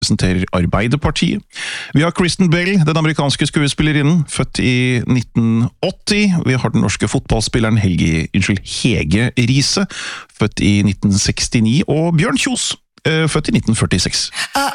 representerer Arbeiderpartiet. Vi har Kristen Bell, den amerikanske skuespillerinnen, født i 1980. Vi har den norske fotballspilleren Hege Riise, født i 1969, og Bjørn Kjos, født i 1946.